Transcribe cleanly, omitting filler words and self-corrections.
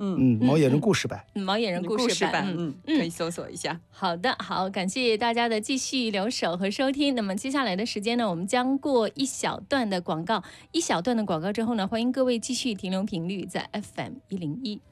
毛野人故事版， 毛野人故事版， 可以搜索一下。 好的，好，感谢大家的继续留守和收听。那么接下来的时间呢，我们将过一小段的广告，之后呢，欢迎各位继续停留频率在 FM101。